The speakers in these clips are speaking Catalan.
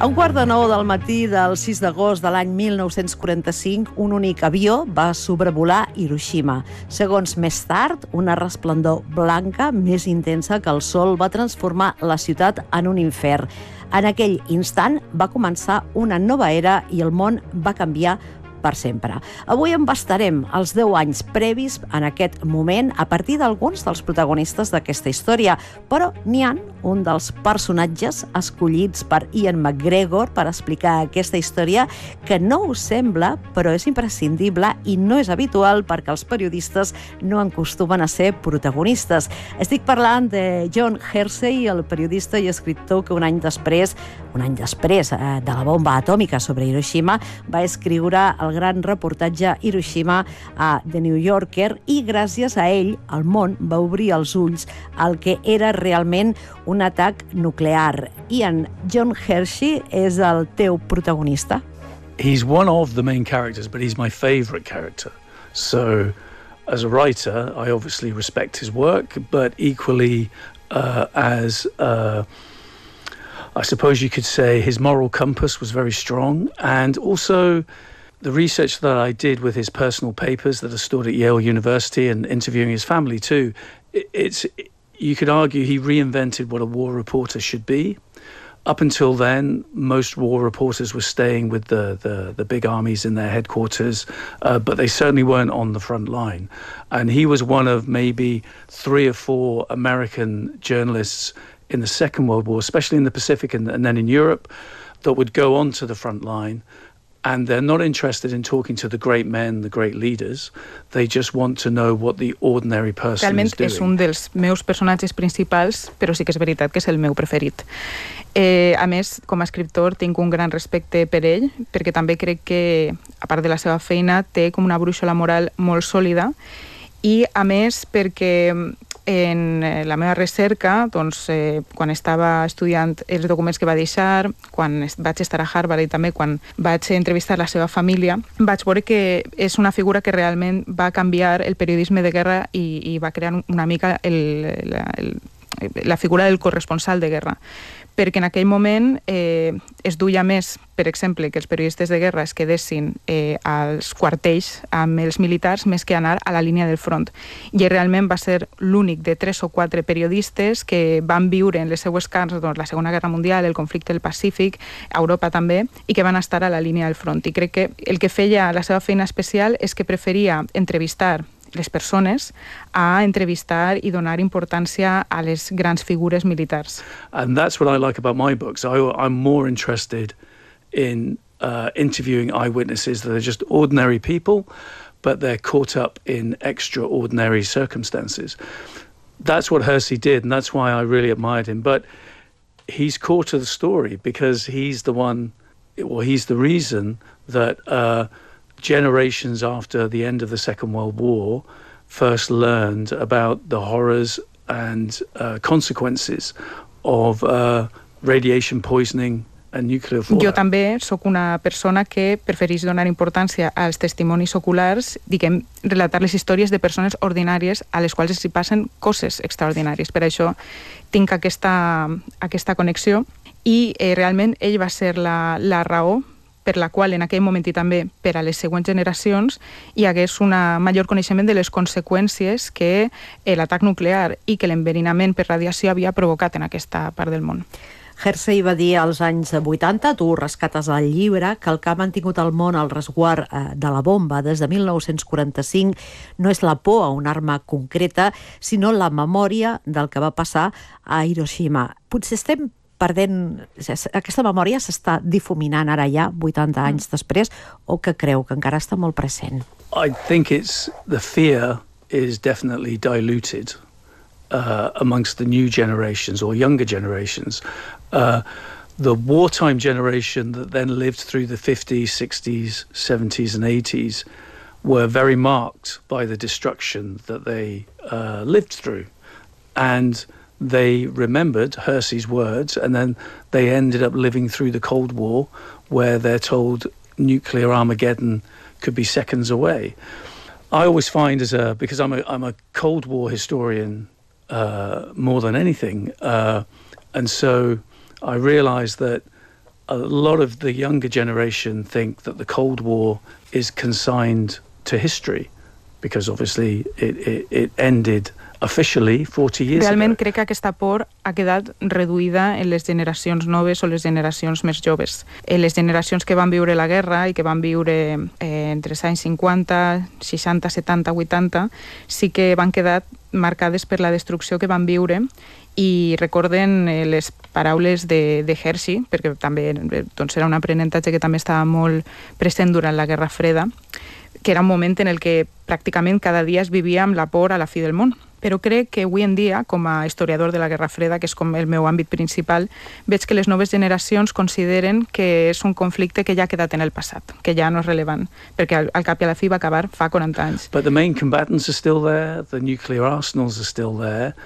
A 8:45 del matí del 6 d'agost de l'any 1945, un únic avió va sobrevolar Hiroshima. Segons més tard, una resplendor blanca més intensa que el sol va transformar la ciutat en un infern. En aquell instant va començar una nova era i el món va canviar per sempre. Avui embastarem els 10 anys previs en aquest moment a partir d'alguns dels protagonistes d'aquesta història, però n'hi ha un dels personatges escollits per Ian McGregor per explicar aquesta història que no us sembla, però és imprescindible i no és habitual perquè els periodistes no acostumen a ser protagonistes. Estic parlant de John Hersey, el periodista i escriptor que un any després de la bomba atòmica sobre Hiroshima va escriure el gran reportatge Hiroshima a The New Yorker i gràcies a ell el món va obrir els ulls al que era realment un atac nuclear. Ian, John Hersey és el teu protagonista? He's one of the main characters, but he's my favourite character. So, as a writer, I obviously respect his work, but equally I suppose you could say his moral compass was very strong, and also the research that I did with his personal papers that are stored at Yale University and interviewing his family too, you could argue he reinvented what a war reporter should be. Up until then, most war reporters were staying with the big armies in their headquarters, but they certainly weren't on the front line. And he was one of maybe 3 or 4 American journalists in the Second World War, especially in the Pacific and then in Europe, that would go on to the front line. And they're not interested in talking to the great men, the great leaders. They just want to know what the ordinary person Realment is doing. És un dels meus personatges principals, però sí que és veritat que és el meu preferit. A més, com a escriptor, tinc un gran respecte per ell, perquè també crec que, a part de la seva feina, té com una brúixola moral molt sòlida i, a més, perquè en la meva recerca, doncs, quan estava estudiant els documents que va deixar, quan vaig estar a Harvard i també quan vaig entrevistar la seva família, vaig veure que és una figura que realment va canviar el periodisme de guerra i va crear una mica la figura del corresponsal de guerra. Perquè en aquell moment es duia més, per exemple, que els periodistes de guerra es quedessin als quartells amb els militars més que anar a la línia del front. I realment va ser l'únic de 3 o 4 periodistes que van viure en les seues carns doncs, la Segona Guerra Mundial, el conflicte del Pacífic, a Europa també, i que van estar a la línia del front. I crec que el que feia la seva feina especial és que preferia entrevistar les persones a entrevistar i donar importància a les grans figures militars. And that's what I like about my books. I'm more interested in interviewing eyewitnesses that are just ordinary people, but they're caught up in extraordinary circumstances. That's what Hersey did, and that's why I really admired him. But he's core to the story because he's the reason that generations after the end of the Second World War first learned about the horrors and consequences of radiation poisoning and nuclear fallout. Jo també sóc una persona que prefereix donar importància als testimonis oculars, relatar les històries de persones ordinàries a les quals s'hi passen coses extraordinàries. Per això tinc aquesta connexió i realment ell va ser la raó per la qual en aquell moment i també per a les següents generacions hi hagués un major coneixement de les conseqüències que l'atac nuclear i que l'enverinament per radiació havia provocat en aquesta part del món. Hersey va dir als anys 80, tu rescates el llibre, que el que ha mantingut el món al resguard de la bomba des de 1945 no és la por a una arma concreta, sinó la memòria del que va passar a Hiroshima. Potser estem perdent, aquesta memòria s'està difuminant ara ja, 80 anys després, o que creu que encara està molt present? I think the fear is definitely diluted amongst the new generations or younger generations. The wartime generation that then lived through the 50s, 60s, 70s and 80s were very marked by the destruction that they lived through. And they remembered Hersey's words, and then they ended up living through the Cold War, where they're told nuclear Armageddon could be seconds away. I always find, because I'm a Cold War historian more than anything, and so I realised that a lot of the younger generation think that the Cold War is consigned to history, because obviously it ended officially 40 years Realment ago. crec que aquesta por ha quedat reduïda en les generacions noves o les generacions més joves. Les generacions que van viure la guerra i que van viure entre els anys 50, 60, 70, 80, sí que van quedar marcades per la destrucció que van viure i recorden les paraules de Hershey, perquè també doncs, era un aprenentatge que també estava molt present durant la Guerra Freda, que era un moment en el que pràcticament cada dia es vivia amb la por a la fi del món. Però crec que avui en dia, com a historiador de la Guerra Freda, que és com el meu àmbit principal, veig que les noves generacions consideren que és un conflicte que ja ha quedat en el passat, que ja no és rellevant, perquè al cap i a la fi va acabar fa 40 anys. But the main combatants are still there, the nuclear arsenals are still there,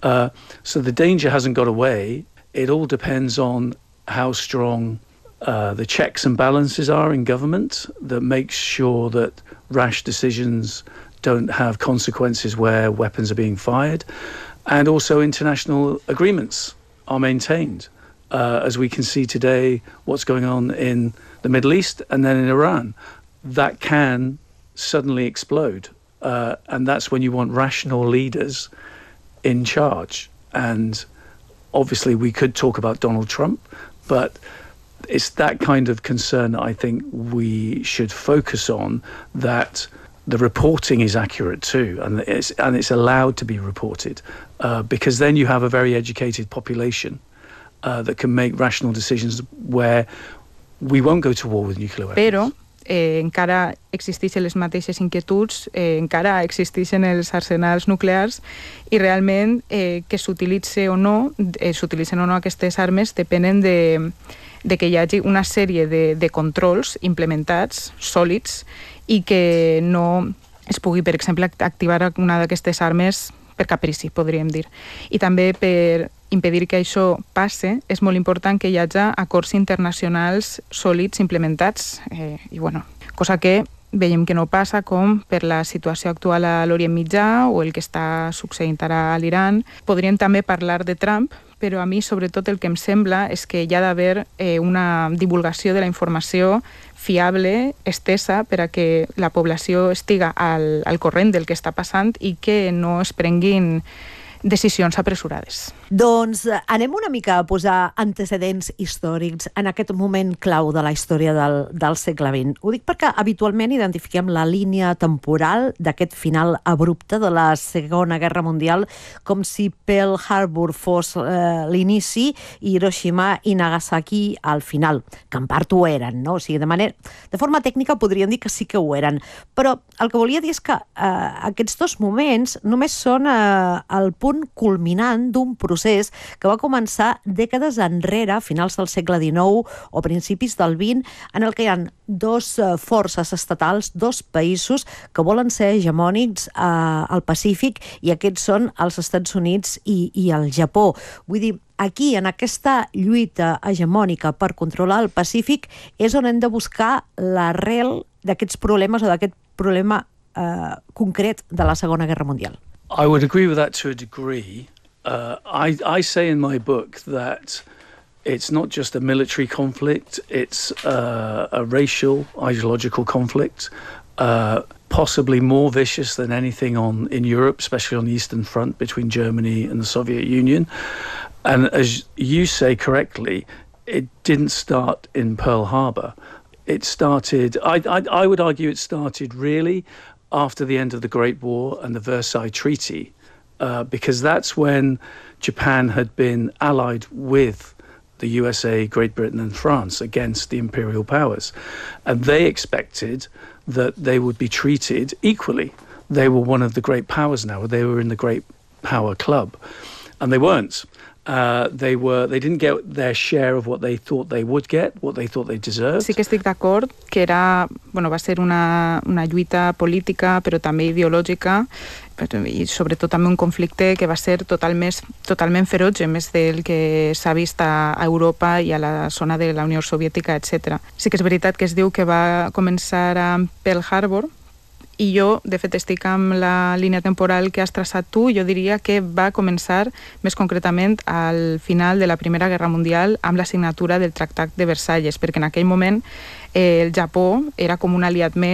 so the danger hasn't got away. It all depends on how strong the checks and balances are in government that makes sure that rash decisions don't have consequences where weapons are being fired, and also international agreements are maintained. As we can see today, what's going on in the Middle East and then in Iran, that can suddenly explode. And that's when you want rational leaders in charge. And obviously we could talk about Donald Trump, but it's that kind of concern that I think we should focus on, that the reporting is accurate too, and it's allowed to be reported, because then you have a very educated population that can make rational decisions where we won't go to war with nuclear weapons. Però encara existeixen les mateixes inquietuds, encara existeixen els arsenals nuclears i realment que s'utilitzen o no aquestes armes depenen de que hi hagi una sèrie de controls implementats, sòlids, i que no es pugui, per exemple, activar una d'aquestes armes per caprici, podríem dir. I també per impedir que això passe, és molt important que hi hagi acords internacionals sòlids implementats, i bueno, cosa que veiem que no passa, com per la situació actual a l'Orient Mitjà o el que està succeint ara a l'Iran. Podríem també parlar de Trump, però a mi sobretot el que em sembla és que hi ha d'haver una divulgació de la informació fiable, estesa, per a que la població estiga al corrent del que està passant i que no es prenguin decisions apressurades. Doncs anem una mica a posar antecedents històrics en aquest moment clau de la història del segle XX. Ho dic perquè habitualment identifiquem la línia temporal d'aquest final abrupte de la Segona Guerra Mundial com si Pearl Harbor fos l'inici i Hiroshima i Nagasaki al final, que en part ho eren, no? O sigui, de forma tècnica podríem dir que sí que ho eren, però el que volia dir és que aquests dos moments només són el punt culminant d'un procés que va començar dècades enrere, a finals del segle XIX o principis del XX, en el que hi ha dos forces estatals, dos països que volen ser hegemònics al Pacífic, i aquests són els Estats Units i el Japó. Vull dir, aquí, en aquesta lluita hegemònica per controlar el Pacífic, és on hem de buscar l'arrel d'aquests problemes o d'aquest problema concret de la Segona Guerra Mundial. I would agree with that to a degree. I say in my book that it's not just a military conflict, it's a racial, ideological conflict, possibly more vicious than anything in Europe, especially on the Eastern Front between Germany and the Soviet Union. And as you say correctly, it didn't start in Pearl Harbor. It started, I would argue it started really after the end of the Great War and the Versailles Treaty, because that's when Japan had been allied with the USA, Great Britain and France against the imperial powers. And they expected that they would be treated equally. They were one of the great powers now. They were in the great power club. And they weren't. They didn't get their share of what they thought they would get, what they thought they deserved. Sí que estic d'acord que va ser una lluita política, però també ideològica, i sobretot també un conflicte que va ser totalment ferotge, més del que s'ha vist a Europa i a la zona de la Unió Soviètica, etc. Sí que és veritat que es diu que va començar a Pearl Harbor, I jo, de fet, estic amb la línia temporal que has traçat tu. Jo diria que va començar més concretament al final de la Primera Guerra Mundial amb la signatura del Tractat de Versalles, perquè en aquell moment el Japó era com un aliat més